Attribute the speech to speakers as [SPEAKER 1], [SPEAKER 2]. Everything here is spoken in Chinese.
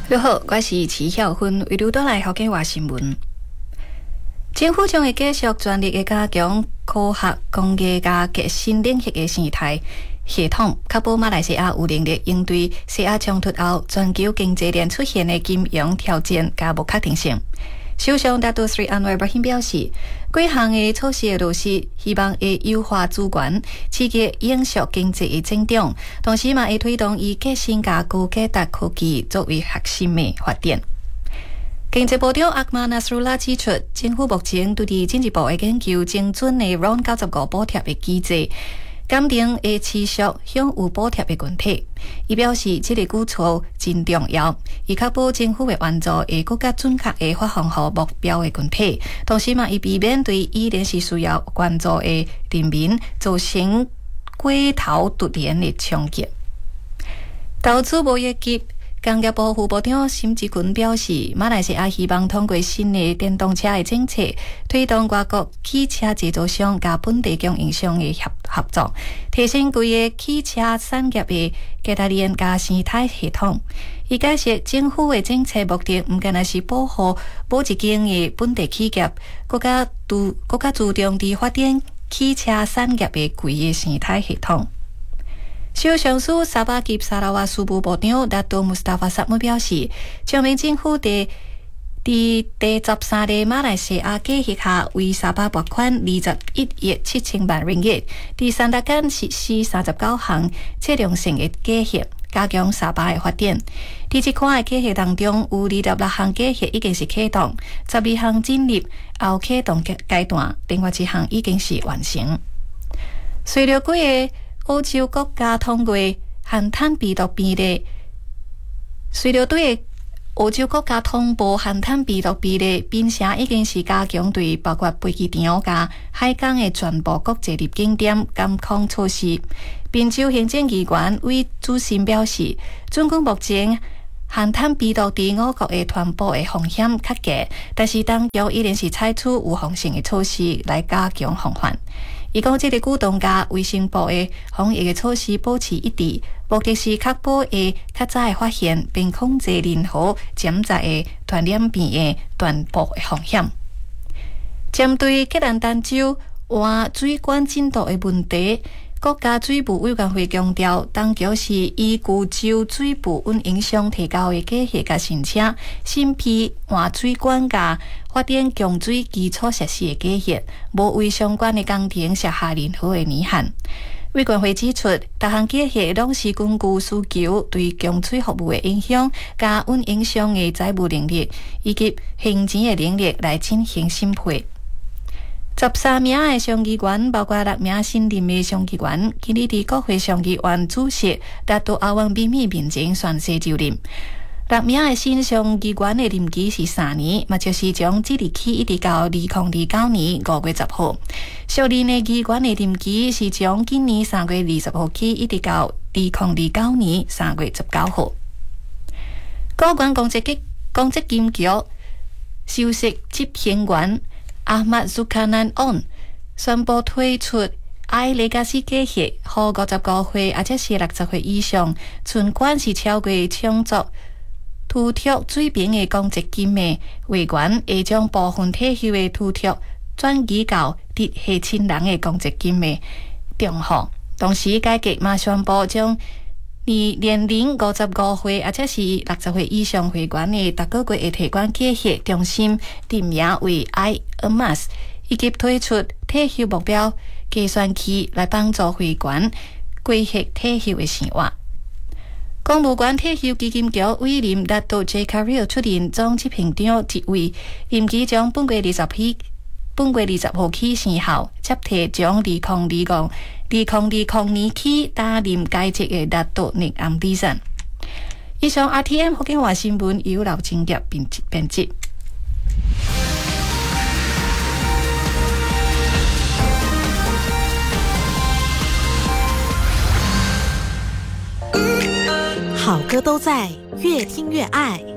[SPEAKER 1] 你好，我是齐晓芬，为你带来福建话新闻。政府将会继续全力的加强科学、工艺加革新领域的生态系统，确保马来西亚有能力应对西亚冲突后全球经济链出现的金融挑战加不确定性。首相达杜斯里安瓦布辛表示，几项的措施的落实，希望会优化资源，刺激永续经济的增长，同时嘛会推动以革新加高价值科技作为核心的发展。经济部长阿马纳斯鲁拉指出，政府目前对于经济部的研究精准的 RON 95补贴的机制，鉴定会持续享有补贴的群体。伊表示，这个举措真重要，以确保政府的援助会更加准确的发放予目标的群体，同时嘛，以避免对依然是需要援助的人民造成过头突然的冲击。投资贸易及工业部副部长沈志群表示，马来西亚希望通过新的电动车的政策，推动外国汽车制造商甲本地供应商的合作，提升规个汽车产业的价值链甲生态系统。伊解释，政府的政策目的唔仅仅是保护某一间的本地企业，更加注重伫发展汽车产业的规个生态系统。首相府沙巴及沙拉瓦事务部长达多穆斯塔法萨姆表示，将命政府第13个马来西亚计划下，为沙巴拨款21亿7千万ringgit，第三大间实施39项质量性的计划，加强沙巴的发展。伫这款的计划当中，有26项计划已经是启动，12项进入后启动阶段，另外1项已经是完成。随着几个欧洲国家通过含碳病毒比例，随着对欧洲国家通报含碳病毒比例，并且已经是加强对包括飞机场甲海港的全部国际入境点监控措施。宾州行政议员魏主任表示，尽管目前含碳病毒伫我国的传播的风险较低，但是当局依然是采取有风险的措施来加强防范。伊讲，这个举动甲卫生部的防疫的措施保持一致，目的是确保会较早的发现并控制任何潜在的传染病的传播的风险。针对吉兰丹州换水管进度的问题，国家水务委员会强调，当局是依据州水务运营商提交的计划甲申请，审批换水管甲发展供水基础设施的计划，无为相关的工程设下任何的年限。委员会指出，各项计划拢是根据需求、对供水服务的影响、甲运营商的财务能力以及行钱的能力来进行审批。13名的上议员，包括6名新任的上议员，今日伫国会上议院主席达都阿旺秘密面前宣誓就任。6名的新上议员的任期是3年，嘛就是从即日起一直到2029年5月10号。上任的议员的任期是从今年3月20号起一直到2029年3月19号。高管公积金局首席执行员阿马祖卡南安宣布推出 iLegacy 计划，予55岁或者是60岁以上，存款是超过充足突脱水平的公积金的会员，会将部分退休的突脱转移到伫下亲人的公积金的账户。同时，该局嘛宣布将年龄55岁或者是60岁以上会员的逐个月的提款计划中心定名为 iAmas， 以及推出退休目标计算器来帮助会员规划退休的生活。公务员退休基金局委任达都 J. Carriel 出任总执行长一位，任期从本月20号起生效，接替从2020年起担任该职的达都尼安迪森。以上 RTM 福建话新闻由刘清业编辑。
[SPEAKER 2] 好歌都在，越听越爱。